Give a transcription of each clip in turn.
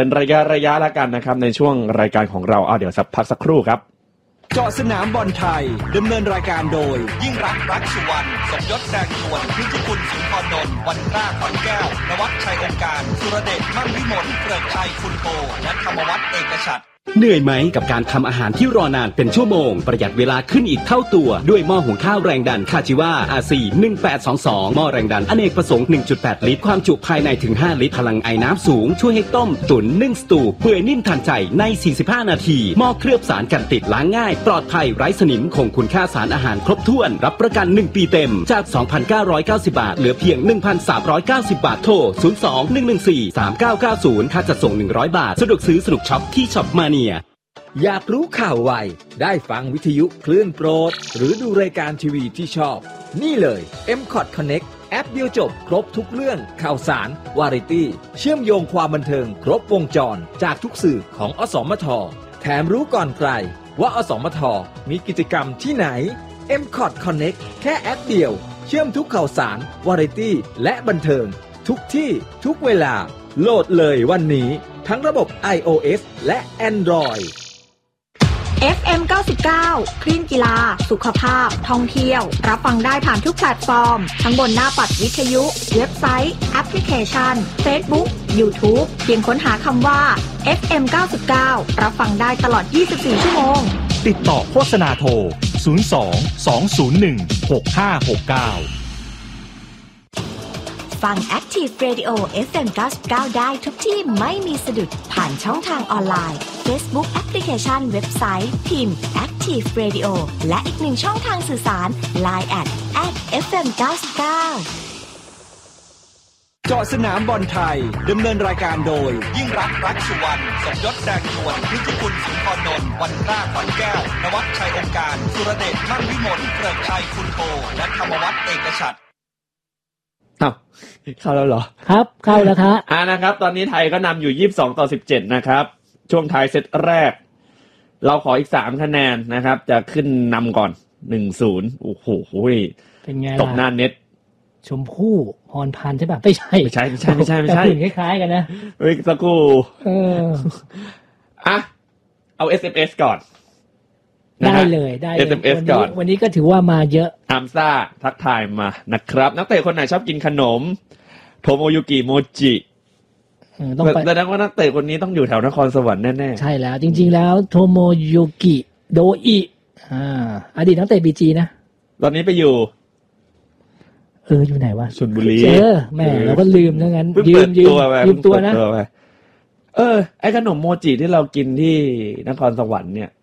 เป็นระยะแล้วกันนะครับในช่วงรายการของเราเดี๋ยวพักสักครู่ครับเจาะสนามบอลไทยดำเนินรายการโดยยิ่งรักรักสุวรรณสมยศแดงชวนพิจิกุลสุนทรนนท์วันกล้าขอนแก้วนวัฒน์ชัยองค์การสุรเดชมั่นวิมลเกริกชัยคุณโพและธรรมวัฒน์เอกฉัตรเหนื่อยไหมกับการทำอาหารที่รอนานเป็นชั่วโมงประหยัดเวลาขึ้นอีกเท่าตัวด้วยหม้อหุงข้าวแรงดันคาจิวา RC 1822หม้อแรงดันอเนกประสงค์ 1.8 ลิตรความจุภายในถึง5ลิตรพลังไอน้ำสูงช่วยให้ต้มตุ๋นนึ่งสตูเปื่อยนิ่มทันใจใน45นาทีหม้อเคลือบสารกันติดล้างง่ายปลอดภัยไร้สนิมคงคุณค่าสารอาหารครบถ้วนรับประกัน1ปีเต็มจาก 2,990 บาทเหลือเพียง 1,390 บาทโทร 02-114-3990 ค่าจัดส่ง100 บาทสะดวกซื้อสนุกช็อปที่ช็อปมาเนียอยากรู้ข่าวไวได้ฟังวิทยุคลื่นโปรดหรือดูรายการทีวีที่ชอบนี่เลย M-Cot Connect แอปเดียวจบครบทุกเรื่องข่าวสารวาไรตี้เชื่อมโยงความบันเทิงครบวงจรจากทุกสื่อของอสมทแถมรู้ก่อนใครว่าอสมทมีกิจกรรมที่ไหน M-Cot Connect แค่แอปเดียวเชื่อมทุกข่าวสารวาไรตี้และบันเทิงทุกที่ทุกเวลาโหลดเลยวันนี้ทั้งระบบ iOS และ Android FM 99 คลื่นกีฬาสุขภาพท่องเที่ยวรับฟังได้ผ่านทุกแพลตฟอร์มทั้งบนหน้าปัดวิทยุเว็บไซต์แอปพลิเคชัน Facebook YouTube เพียงค้นหาคำว่า FM 99รับฟังได้ตลอด24ชั่วโมงติดต่อโฆษณาโทร02 201 6569 ฟัง Active Radio FM 99ได้ทุกที่ไม่มีสะดุดผ่านช่องทางออนไลน์ Facebook แอปพลิเคชันเว็บไซต์พิมพ์ Active Radio และอีกหนึ่งช่องทางสื่อสาร Line @FM 99 เจาะสนามบอลไทยดำเนินรายการโดยยิ่งรักรักสุวรรณสมยศแดงชวนพิจิกุลสุนทรนนท์วันกล้าขอนแก้วนวัฒน์ชัยองค์การสุรเดชมั่นวิมลเกริกชัยคุณโพและธรรมวัฒน์เอกฉัตรเข้าแล้วเหรอครับเข้าแล้วครับนะครับตอนนี้ไทยก็นำอยู่22-17นะครับช่วงท้ายเซตแรกเราขออีก3คะแนนนะครับจะขึ้นนำก่อน 1-0 โอ้โหเป็นไงตบหน้าเน็ตชมพู่พรพันธ์ใช่ป่ะไม่ใช่คล้ายๆกันนะสักครู่เอา SMS ก่อนได้เลย SMS ก่อนวันนี้ก็ถือว่ามาเยอะอัมซ่าทักทายมานะครับนักเตะคนไหนชอบกินขนมโทโมยุกิโมจิต้องแสดงว่านักเตะคนนี้ต้องอยู่แถวนครสวรรค์แน่ๆใช่แล้วจริงๆแล้วโทโมยุกิโดอิอดีตนักเตะ BG นะตอนนี้ไปอยู่อยู่ไหนวะชลบุรีแม่เราก็ลืมแล้วงั้นยืมตัวนะไอ้ขนมโมจิที่เรากินที่นครสวรรค์เนี่ย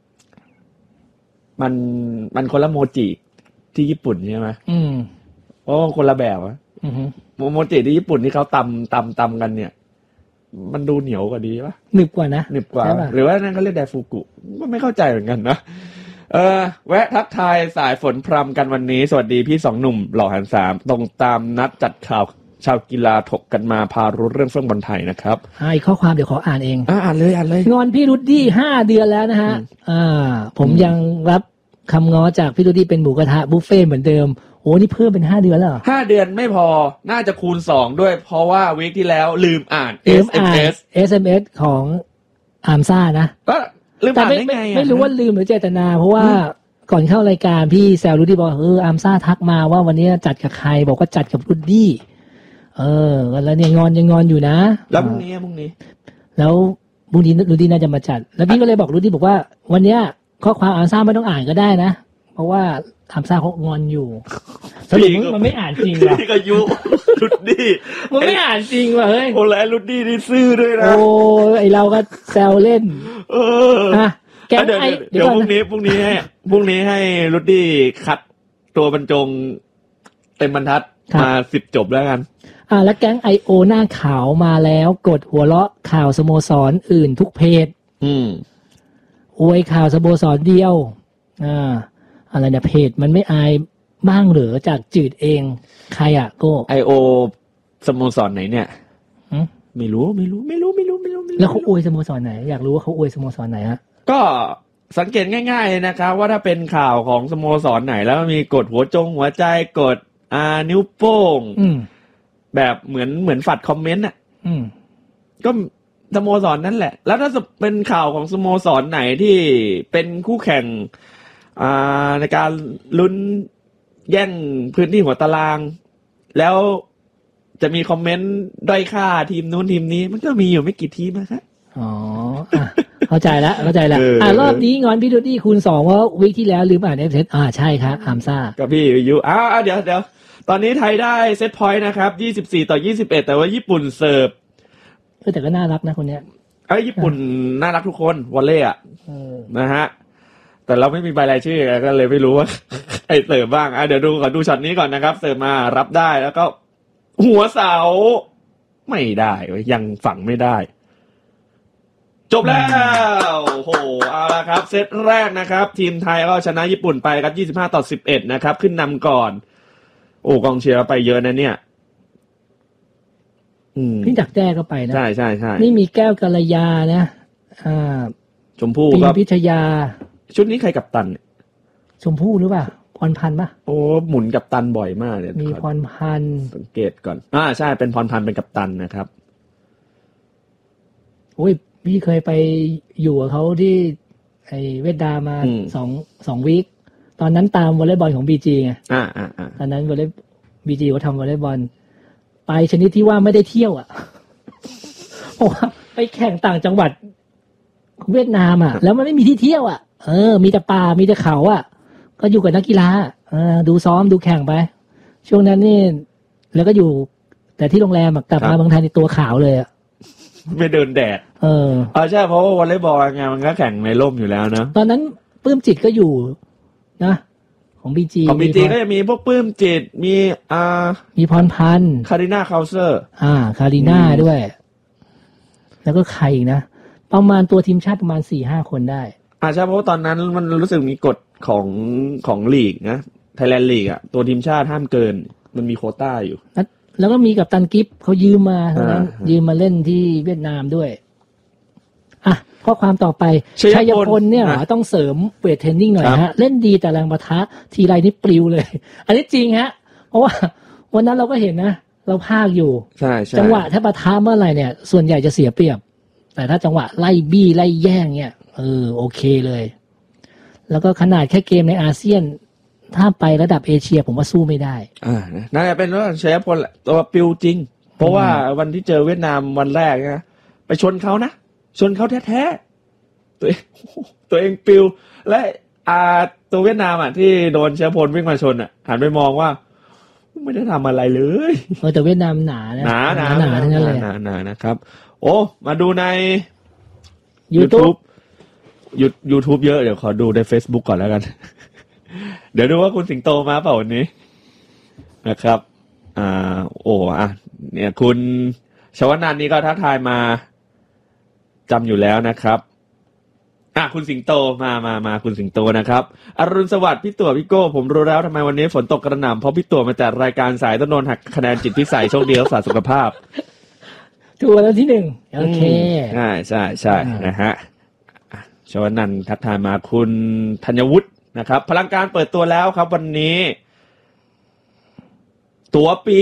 มันคนละโมจิที่ญี่ปุ่นใช่ไหมเพราะคนละแบบอะโมจิที่ญี่ปุ่นที่เขาตำกันเนี่ยมันดูเหนียวกว่าดีป่ะหนึบกว่านะหนึบกว่าหรือว่านั่นเขาเรียกไดฟูกุก็ไม่เข้าใจเหมือนกันนะแวะทักทายสายฝนพรำกันวันนี้สวัสดีพี่2หนุ่มหล่อหัน3ตรงตามนัดจัดข่าวชาวกีฬาถกกันมาพารู้เรื่องฟุตบอลไทยนะครับอีกข้อความเดี๋ยวขออ่านเองอ่านเลยงอนพี่รุดดี้5เดือนแล้วนะฮะผมยังรับคำง้อจากพี่รุดดี้เป็นหมูกระทะบุฟเฟ่เหมือนเดิมโอ้นี่เพิ่มเป็น5เดือนแล้วเหรอ 5เดือนไม่พอน่าจะคูณ2ด้วยเพราะว่าวีคที่แล้วลืมอ่าน SMS ของอามซ่านะก็ลืมอ่านได้ไงไม่รู้ว่าลืมหรือเจตนาเพราะว่าก่อนเข้ารายการพี่แซวรุดดี้บอกอามซ่าทักมาว่าวันนี้จัดกับใครบอกว่าจัดกับรุดดี้แล้วเนี่ยยังงอนอยู่นะแล้วพรุ่งนี้แล้วพรุ่งนี้รุดดี้น่าจะมาจัดแล้วพี่ก็เลยบอกรุดดี้บอกว่าวันเนี้ยข้อความอามซ่าไม่ต้องอ่านก็ได้นะเพราะว่าอามซ่าเขางอนอยู่สรุปมันไม่อ่านจริงว่ะพี่ก็ยุรุดดี้มันไม่อ่านจริงว่ะเฮ้ยโอ้แล้วรุดดี้นี่ซื่อด้วยนะโอ้ไอเราก็แซวเล่นแกเดี๋ยวพรุ่งนี้ให้รุดดี้คัดตัวบรรจงเต็มบรรทัดมา10จบแล้วกันแล้วแก๊ง IO หน้าขาวมาแล้วกดหัวเราะข่าวสโมสรอื่นทุกเพจอวยข่าวสโมสรเดียวอะไรเนี่ยเพจมันไม่อายบ้างเหรอจากจืดเองใครโก้ IO สโมสรไหนเนี่ยไม่รู้แล้วเขาอวยสโมสรไหนอยากรู้ว่าเขาอวยสโมสรไหนฮะก็สังเกตง่ายๆนะครับว่าถ้าเป็นข่าวของสโมสรไหนแล้วมีกดหัวใจกดนิ้วโป้งแบบเหมือนฝัดคอมเมนต์ก็สโมสรนั่นแหละแล้วถ้าเป็นข่าวของสโมสรไหนที่เป็นคู่แข่งในการลุ้นแย่งพื้นที่หัวตารางแล้วจะมีคอมเมนต์ด้อยค่าทีมนู้นทีมนี้มันก็มีอยู่ไม่กี่ทีมนะครับอ๋อเข้าใจแล้วรอบนี้งอนพี่ดูดี้คูณ2ว่าวีคที่แล้วลืมอ่านFZใช่ครับอามซ่ากับพี่อยู่เดี๋ยวตอนนี้ไทยได้เซตพอยต์นะครับ24-21แต่ว่าญี่ปุ่นเสิร์ฟแต่ก็น่ารักนะคนเนี้ยญี่ปุ่นน่ารักทุกคนวอลเล่อะนะฮะแต่เราไม่มีใบรายชื่อก็เลยไม่รู้ว่าใครเสิร์ฟบ้างเดี๋ยวดูช็อตนี้ก่อนนะครับเสิร์ฟมารับได้แล้วก็หัวเสาไม่ได้ยังฝังไม่ได้จบแล้วโหเอาละครับเซตแรกนะครับทีมไทยก็ชนะญี่ปุ่นไปครับ25-11นะครับขึ้นนำก่อนโอ้กองเชียร์ไปเยอะนะเนี่ยพี่ดักแด้ก็ไปนะใช่นี่มีแก้วกัลยานะชมพู่ครับพิชยาชุดนี้ใครกัปตันชมพู่หรือเปล่าพรพันธ์ป่ะโอ้หมุนกัปตันบ่อยมากเลยมีพรพันธ์สังเกตก่อนใช่เป็นพรพันธ์เป็นกัปตันนะครับโอ้ยพี่เคยไปอยู่กับเขาที่ไอเวียดนามมาสองวีคตอนนั้นตามวอลเลย์บอลของBGไงตอนนั้นวอลเลย์BGเขาทำวอลเลย์บอลไปชนิดที่ว่าไม่ได้เที่ยวเพราะว่าไปแข่งต่างจังหวัดของเวียดนามแล้วมันไม่มีที่เที่ยวมีแต่ป่ามีแต่เขาก็อยู่กับนักกีฬาดูซ้อมดูแข่งไปช่วงนั้นนี่แล้วก็อยู่แต่ที่โรงแรมกลับมาบางไทยในตัวขาวเลยไม่เดินแดดใช่เพราะว่าวอลเลย์บอลไงมันก็แข่งในร่มอยู่แล้วนะตอนนั้นปลื้มจิตก็อยู่นะของBG ก็จะมีพวกปลื้มจิตมีพรพันธ์คาริน่าเคาเซอร์คาริน่าด้วยแล้วก็ใครอีกนะประมาณตัวทีมชาติประมาณ 4-5 คนได้ใช่เพราะว่าตอนนั้นมันรู้สึกมีกฎของลีกนะไทยแลนด์ลีกตัวทีมชาติห้ามเกินมันมีโควต้าอยู่แล้วก็มีกับตันกิฟเขายืมมายืมมาเล่นที่เวียดนามด้วยข้อความต่อไปชัยพลเนี่ยต้องเสริมเวทเทรนนิ่งหน่อยฮะเล่นดีแต่แรงปะทะทีไรนี่ปลิวเลยอันนี้จริงฮะเพราะว่าวันนั้นเราก็เห็นนะเราพากอยู่จังหวะถ้าปะทะเมื่อไหร่เนี่ยส่วนใหญ่จะเสียเปรียบแต่ถ้าจังหวะไล่บี้ไล่แย่งเนี่ยโอเคเลยแล้วก็ขนาดแค่เกมในอาเซียนถ้าไประดับเอเชียผมว่าสู้ไม่ได้น่าจะเป็นว่าชัยพลตัวปิวจริงเพราะว่าวันที่เจอเวียดนามวันแรกนะไปชนเขานะชนเขาแท้ๆตัวเองปิวและตัวเวียดนามที่โดนชัยพลวิ่งมาชนหันไปมองว่าไม่ได้ทำอะไรเลยแต่เวียดนามหนานะหนาทั้งนั้นเลยหนานะครับโอ้มาดูใน YouTube YouTube เยอะเดี๋ยวขอดูใน Facebook ก่อนแล้วกันเดี๋ยวดูว่าคุณสิงโตมาเปล่าวันนี้นะครับเนี่ยคุณชวนันท์นี่ก็ทักทายมาจำอยู่แล้วนะครับคุณสิงโตมาคุณสิงโตนะครับอรุณสวัสดิ์พี่ตั๋วพี่โก้ผมรู้แล้วทำไมวันนี้ฝนตกกระหน่ำเพราะพี่ตั๋วมาจากรายการสายต้นนนหักคะแนนจิตพิสัยโชคดีรักษาสุขภาพถูกแล้วที่1โอเคใช่นะฮะชวนันท์ทักทายมาคุณธัญวุฒินะครับพลังการเปิดตัวแล้วครับวันนี้ตั๋วปี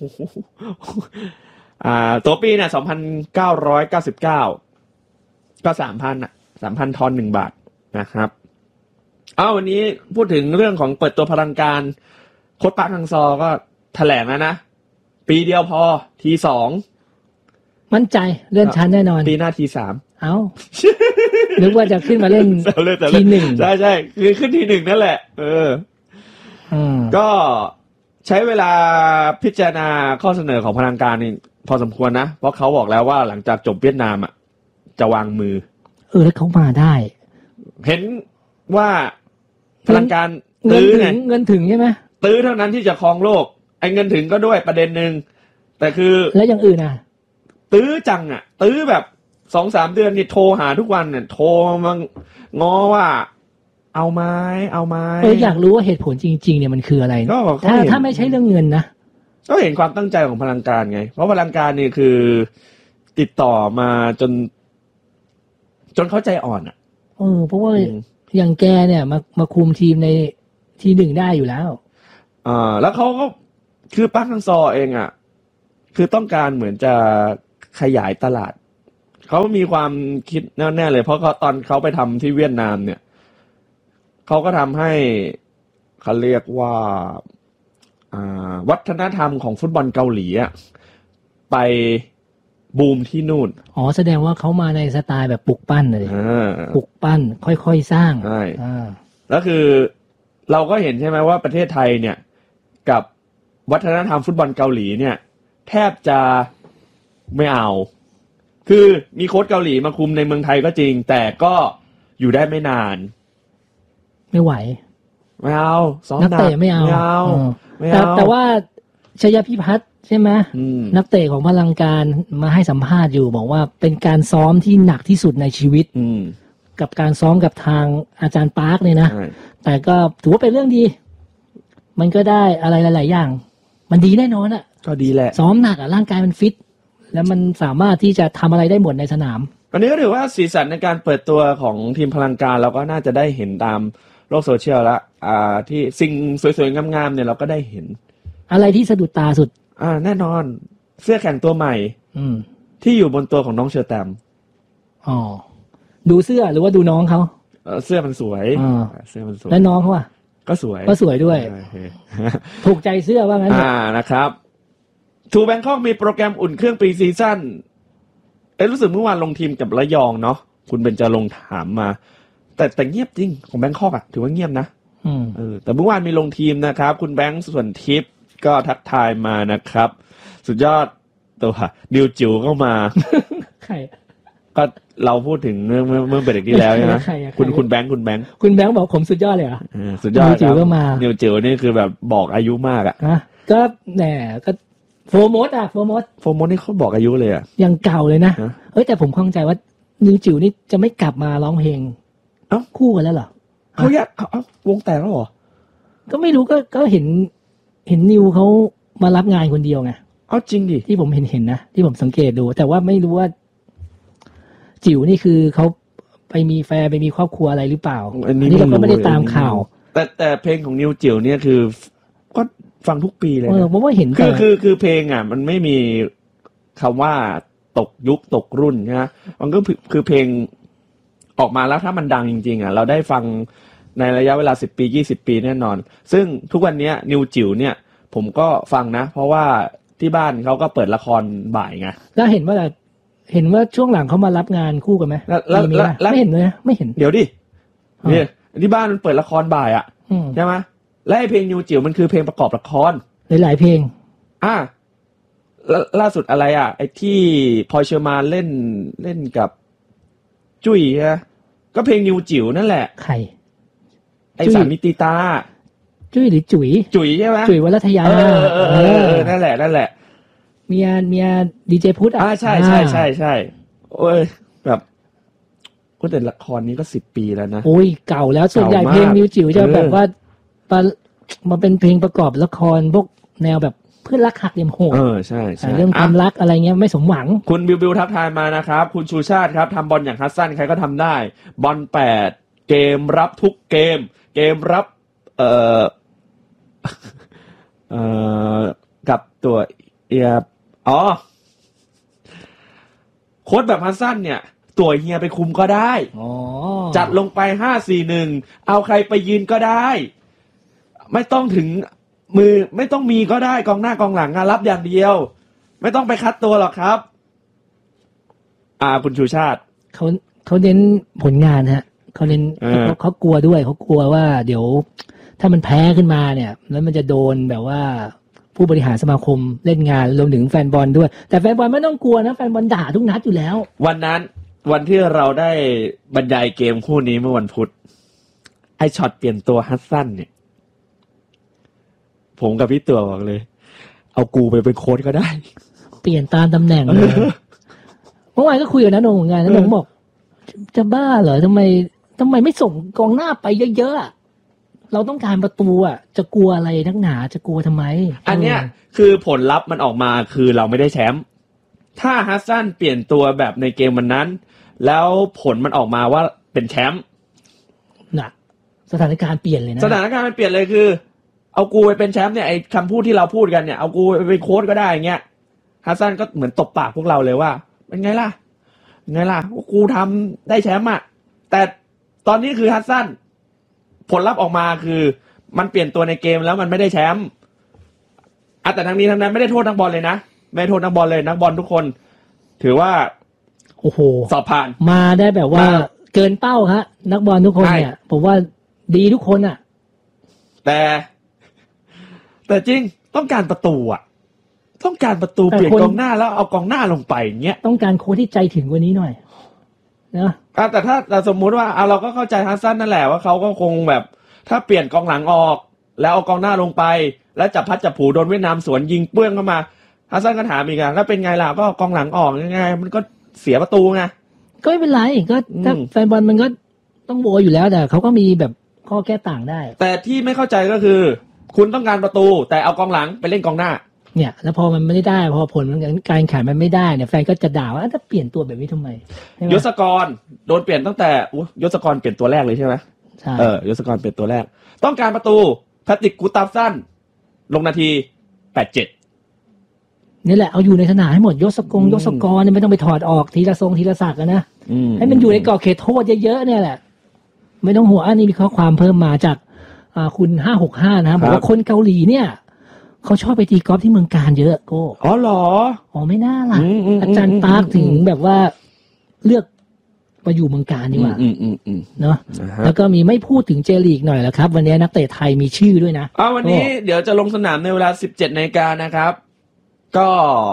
ตั๋วปีเนี่ย 2,999 ก็ 3,000 ทอน1 บาทนะครับวันนี้พูดถึงเรื่องของเปิดตัวพลังการโค้ชปาร์คฮังซอก็แถลงแล้วนะปีเดียวพอที2 มั่นใจเลื่อนชั้นแน่นอนปีหน้าที3 นึกว่าจะขึ้นมาเล่นที1 ใช่คือขึ้นที1นั่นแหละก็ใช้เวลาพิจารณาข้อเสนอของพลังการนี่พอสมควรนะเพราะเขาบอกแล้วว่าหลังจากจบเวียดนามจะวางมือแล้วเขามาได้เห็นว่าพลังการตื้อเงินถึงใช่ไหมตื้อเท่านั้นที่จะครองโลกไอ้เงินถึงก็ด้วยประเด็นนึงแต่คือแล้วอย่างอื่นตื้อจังตื้อแบบ 2-3 เดือนนี่โทรหาทุกวันเนี่ยโทรมางอว่าเอาไหมอยากรู้ว่าเหตุผลจริงๆเนี่ยมันคืออะไรถ้าไม่ใช่เรื่องเงินนะก็เห็นความตั้งใจของพลังการไงเพราะพลังการนี่คือติดต่อมาจนเข้าใจอ่อนเพราะว่าอย่างแกเนี่ยมาคุมทีมในที1ได้อยู่แล้วแล้วเขาก็คือปาร์คฮังซอเองคือต้องการเหมือนจะขยายตลาดเขามีความคิดแน่ๆเลยเพราะเขาตอนเขาไปทำที่เวียดนามเนี่ยเขาก็ทำให้เขาเรียกว่าวัฒนธรรมของฟุตบอลเกาหลีอะไปบูมที่นู่นแสดงว่าเขามาในสไตล์แบบปลุกปั้นเลยปลุกปั้นค่อยๆสร้างใช่แล้วคือเราก็เห็นใช่ไหมว่าประเทศไทยเนี่ยกับวัฒนธรรมฟุตบอลเกาหลีเนี่ยแทบจะไม่เอาคือมีโค้ชเกาหลีมาคุมในเมืองไทยก็จริงแต่ก็อยู่ได้ไม่นานไม่ไหวไม่เอาซ้อมนักเตะไม่เอาแต่ว่าชยพิพัฒน์ใช่ไหมนักเตะของพลังการมาให้สัมภาษณ์อยู่บอกว่าเป็นการซ้อมที่หนักที่สุดในชีวิตกับการซ้อมกับทางอาจารย์ปาร์คเนี่ยนะแต่ก็ถือว่าเป็นเรื่องดีมันก็ได้อะไรหลายๆอย่างมันดีแน่นอนอ่ะก็ดีแหละซ้อมหนักอ่ะร่างกายมันฟิตแล้วมันสามารถที่จะทำอะไรได้หมดในสนามวันนี้ก็ถือว่าสีสันในการเปิดตัวของทีมพลังการเราก็น่าจะได้เห็นตามโลกโซเชียลแล้วที่สิ่งสวยๆงามๆเนี่ยเราก็ได้เห็นอะไรที่สะดุดตาสุดแน่นอนเสื้อแข่งตัวใหม่ที่อยู่บนตัวของน้องเชอร์แตมดูเสื้อหรือว่าดูน้องเขาเสื้อมันสวยเสื้อมันสวยแล้วน้องเขาอ่ะก็สวยด้วยถูกใจเสื้อว่างั้นนะครับทูแบงคอกมีโปรแกรมอุ่นเครื่องปรีซีซั่นรู้สึกเมื่อวานลงทีมกับระยองเนาะคุณเบนจะลงถามมาแต่เงียบจริงของแบงคอกถือว่าเงียบนะแต่เมื่อวานมีลงทีมนะครับคุณแบงค์ส่วนทิพย์ก็ทักทายมานะครับสุดยอดตัวนิวจิ๋วเข้ามาใครก็เราพูดถึงเมื่อเบรกที่แล้วใช่ไหมคุณแบงค์บอกผมสุดยอดเลยเหรอสุดยอดนิวจิ๋วก็มานิวจิ๋วนี่คือแบบบอกอายุมากก็แหมก็โฟร์โมดนี่เขาบอกอายุเลยยังเก่าเลยนะแต่ผมข้องใจว่านิวจิ๋วนี่จะไม่กลับมาร้องเพลงคู่กันแล้วเหรอเขาวงแตกแล้วเหรอก็ไม่รู้ก็เห็นนิวเขามารับงานคนเดียวไงจริงดิที่ผมเห็นนะที่ผมสังเกตดูแต่ว่าไม่รู้ว่าจิ๋วนี่คือเขาไปมีแฟนไปมีครอบครัวอะไรหรือเปล่าอันนี้เราก็ไม่ได้ตามข่าวแต่เพลงของนิวจิ๋วเนี่ยคือก็ฟังทุกปีเลยผมว่าเห็นคือเพลงมันไม่มีคำว่าตกยุคตกรุ่นนะมันก็คือเพลงออกมาแล้วถ้ามันดังจริงๆเราได้ฟังในระยะเวลา10ปี20ปีแน่นอนซึ่งทุกวันนี้นิวจิ๋วเนี่ยผมก็ฟังนะเพราะว่าที่บ้านเขาก็เปิดละครบ่ายไงแล้วเห็นว่าช่วงหลังเขามารับงานคู่กันไหมไม่เห็นเลยไม่เห็นเดี๋ยวดิเนี่ยที่บ้านมันเปิดละครบ่ายใช่ไหมและไอเพลงนิวจิ๋วมันคือเพลงประกอบละครหลายเพลงล่าสุดอะไรไอที่พลอยเชอร์มานเล่นกับจุ้ยก็เพลงนิวจิ๋วนั่นแหละใครไอสามีตีตาจุ้ยหรือจุ๋ยใช่ไหมจุ๋ยวรัตยานั่นแหละเมียดีเจพุทธใช่โอ้ยแบบก็แต่ละครนี้ก็10ปีแล้วนะโอ้ยเก่าแล้วส่วนใหญ่เพลงนิวจิ๋วจะแบบว่ามาเป็นเพลงประกอบละครพวกแนวแบบเพื่อนรักหักเหลี่ยมโหดใช่เรื่องความรักอะไรเงี้ยไม่สมหวังคุณบิวทักทายมานะครับคุณชูชาติครับทำบอลอย่างฮัสซันใครก็ทำได้บอล8เกมรับทุกเกมรับกับตัวโค้ชแบบฮัสซันเนี่ยตัวเฮียไปคุมก็ได้จัดลงไป5-4-1เอาใครไปยืนก็ได้ไม่ต้องถึงมือไม่ต้องมีก็ได้กองหน้ากองหลังรับอย่างเดียวไม่ต้องไปคัดตัวหรอกครับคุณชูชาติเขาเน้นผลงานฮะเขาเน้นเขากลัวด้วยเขากลัวว่าเดี๋ยวถ้ามันแพ้ขึ้นมาเนี่ยแล้วมันจะโดนแบบว่าผู้บริหารสมาคมเล่นงานรวมถึงแฟนบอลด้วยแต่แฟนบอลไม่ต้องกลัวนะแฟนบอลด่าทุกนัดอยู่แล้ววันที่เราได้บรรยายเกมคู่นี้เมื่อวันพุธไอช็อตเปลี่ยนตัวฮัสซันเนี่ยผมกับพี่ตัวบอกเลยเอากูไปเป็นโค้ชก็ได้เปลี่ยนตามตำแหน่งเลยเมื่อวานก็คุยกับน้าหนงเหมือนกันน้าหนงบอกจะบ้าเหรอทำไมไม่ส่งกองหน้าไปเยอะๆเราต้องการประตูจะกลัวอะไรนักหนาจะกลัวทำไมอันเนี้ยคือผลลัพธ์มันออกมาคือเราไม่ได้แชมป์ถ้าฮัสซันเปลี่ยนตัวแบบในเกมวันนั้นแล้วผลมันออกมาว่าเป็นแชมป์น่ะสถานการณ์เปลี่ยนเลยนะสถานการณ์มันเปลี่ยนเลยคือเอากูไปเป็นแชมป์เนี่ยไอ้คำพูดที่เราพูดกันเนี่ยเอากูไปเป็นโค้ชก็ได้อย่างเงี้ยฮัสซันก็เหมือนตบปากพวกเราเลยว่าเป็นไงล่ะไงล่ะกูทำได้แชมป์อ่ะแต่ตอนนี้คือฮัสซันผลลัพธ์ออกมาคือมันเปลี่ยนตัวในเกมแล้วมันไม่ได้แชมป์แต่ทั้งนี้ทั้งนั้นไม่ได้โทษนักบอลเลยนะไม่ได้โทษนักบอลเลยนักบอลทุกคนถือว่าโอ้โหสอบผ่านมาได้แบบว่าเกินเป้าฮะนักบอลทุกคนเนี่ยผมว่าดีทุกคนอ่ะแต่จริงต้องการประตูอ่ะต้องการประตูเปลี่ยนกองหน้าแล้วเอากองหน้าลงไปอย่างเงี้ยต้องการโค้ชที่ใจถึงกว่านี้หน่อยนะแต่ถ้าสมมุติว่าเราก็เข้าใจฮัสซันนั่นแหละว่าเขาก็คงแบบถ้าเปลี่ยนกองหลังออกแล้วเอากองหน้าลงไปแล้วจับพัดจับผูโดนเวียดนามสวนยิงเปื้องเข้ามาฮัสซันก็ถามอีกอ่ะแล้วเป็นไงล่ะก็กองหลังออกยังไงมันก็เสียประตูไงก็ไม่เป็นไรก็ถ้าแฟนบอลมันก็ต้องโวยอยู่แล้วแต่เขาก็มีแบบข้อแก้ต่างได้แต่ที่ไม่เข้าใจก็คือคุณต้องการประตูแต่เอากองหลังไปเล่นกองหน้าเนี่ยแล้วพอมันไม่ได้พอผลการแข่งมันไม่ได้เนี่ยแฟนก็จะด่าว่าถ้าเปลี่ยนตัวแบบนี้ทำไมยศกรโดนเปลี่ยนตั้งแต่ยศกรเปลี่ยนตัวแรกเลยใช่ไหมใช่ยศกรเปลี่ยนตัวแรกต้องการประตูแพทริกกูตาฟซันลงนาที87 นี่แหละเอาอยู่ในสนามให้หมดยศกรเนี่ยไม่ต้องไปถอดออกทีละศักดิ์นะให้มันอยู่ในกรอบเขตโทษเยอะๆเนี่ยแหละไม่ต้องห่วงอันนี้มีข้อความเพิ่มมาจากคุณ565นะครับบอกว่าคนเกาหลีเนี่ยเขาชอบไปตีกอล์ฟที่เมืองการเยอะโก้อ๋อเหรออ๋อไม่น่าล่ะอาจารย์ปาร์คถึงแบบว่าเลือกมาอยู่เมืองการดีกว่าเนาะแล้วก็มีไม่พูดถึงเจลีกหน่อยแล้วครับวันนี้นักเตะไทยมีชื่อด้วยนะวันนี้เดี๋ยวจะลงสนามในเวลา 17:00 น.นะครับก็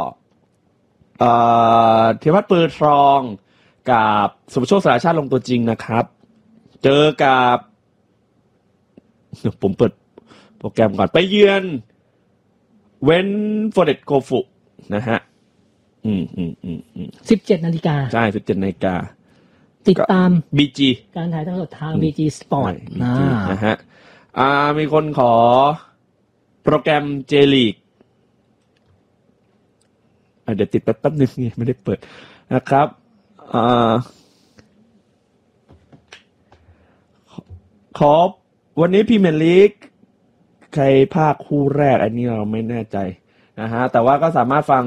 เทวัตปือทองกับสุภโชคสารชาติลงตัวจริงนะครับเจอกับผมเปิดโปรแกรมก่อนไปเยือนเวนฟอร์เรตโกฟุนะฮะ 17:00 น. ใช่ 17:00 น. ติดตาม BG การถ่ายทอดสดทาง BG Sport นะฮะมีคนขอโปรแกรม J League เดี๋ยวติดแป๊บนึงไงไม่ได้เปิดนะครับขอวันนี้พรีเมียร์ลีกใครภาคคู่แรกอันนี้เราไม่แน่ใจนะฮะแต่ว่าก็สามารถฟัง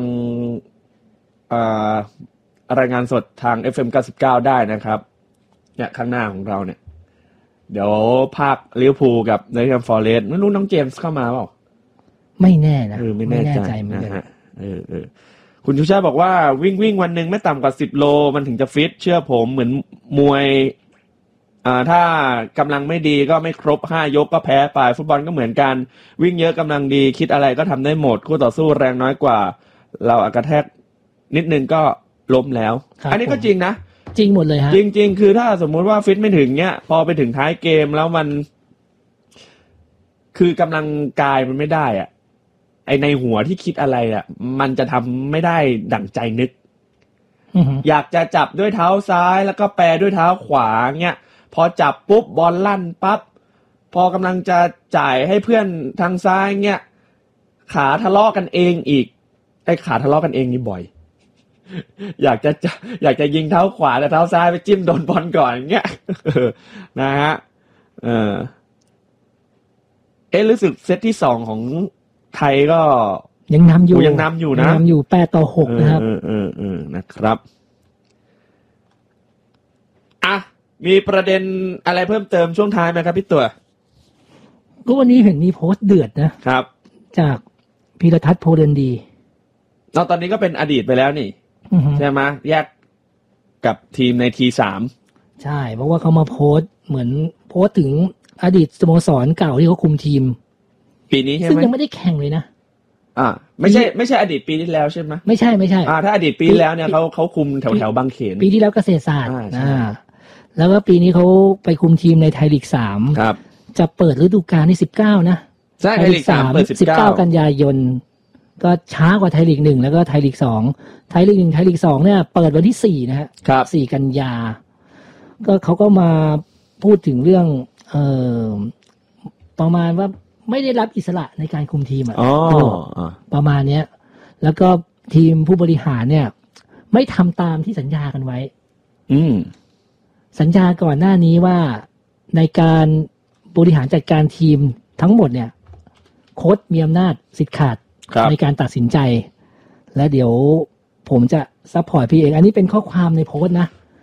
รายงานสดทาง FM 99ได้นะครับเนี่ยข้างหน้าของเราเนี่ยเดี๋ยวภาคลิเวอร์พูลกับนอตติงแฮมฟอเรสต์ไม่รู้น้องเจมส์เข้ามาเปล่าไม่แน่นะไม่แน่ใจนะฮะคุณชูชาติบอกว่าวิ่งวันนึงไม่ต่ำกว่า10 โลมันถึงจะฟิตเชื่อผมเหมือนมวยถ้ากำลังไม่ดีก็ไม่ครบ5 ยกก็แพ้ไปฟุตบอลก็เหมือนกันวิ่งเยอะกำลังดีคิดอะไรก็ทำได้หมดคู่ต่อสู้แรงน้อยกว่าเรากระแทกนิดนึงก็ล้มแล้วอันนี้ก็จริงนะจริงหมดเลยฮะจริงๆคือถ้าสมมุติว่าฟิตไม่ถึงเนี้ยพอไปถึงท้ายเกมแล้วมันคือกำลังกายมันไม่ได้อะไอในหัวที่คิดอะไรอ่ะมันจะทำไม่ได้ดั่งใจนึกอยากจะจับด้วยเท้าซ้ายแล้วก็แปรด้วยเท้าขวาเงี้ยพอจับปุ๊บบอลลั่นปั๊บพอกำลังจะจ่ายให้เพื่อนทางซ้ายเงี้ยขาทะเลาะกันเองอีกไอ้ขาทะเลาะกันเองนี่บ่อยอยากจะยิงเท้าขวาแล้วเท้าซ้ายไปจิ้มโดนบอลก่อนอย่างเงี้ยนะฮะรู้สึกเซตที่2ของไทยก็ยังนำอยู่นะยังนำอยู่8-6นะครับนะครับมีประเด็นอะไรเพิ่มเติมช่วงท้ายไหมครับพี่ตัวก็วันนี้เห็นมีโพสต์เดือดนะครับจากพีรทัศน์โพเดนดีตอนนี้ก็เป็นอดีตไปแล้วนี่ใช่ไหมแยกกับทีมในT3 ใช่เพราะว่าเขามาโพสต์เหมือนโพสต์ถึงอดีตสโมสรเก่าที่เขาคุมทีมปีนี้ใช่ไหมซึ่งยังไม่ได้แข่งเลยนะไม่ใช่อดีตปีที่แล้วใช่ไหมไม่ใช่ถ้าอดีตปีแล้วเนี่ยเขาคุมแถวบางเขนปีที่แล้วเกษตรศาสตร์แล้วก็ปีนี้เขาไปคุมทีมในไทยลีก3 ครับจะเปิดฤดูกาลที่19นะใช่ไทยลีก3เปิด 19กันยายนก็ช้ากว่าไทยลีก1แล้วก็ไทยลีก2ไทยลีก1ไทยลีก2เนี่ยเปิดวันที่4นะฮะ4กันยาก็เขาก็มาพูดถึงเรื่องประมาณว่าไม่ได้รับอิสระในการคุมทีมประมาณเนี้ยแล้วก็ทีมผู้บริหารเนี่ยไม่ทำตามที่สัญญากันไว้สัญญาก่อนหน้านี้ว่าในการบริหารจัดการทีมทั้งหมดเนี่ยโค้ชมีอำนาจสิทธิ์ขาดในการตัดสินใจและเดี๋ยวผมจะซัพพอร์ตพี่เอกอันนี้เป็นข้อความในโพสต์นะ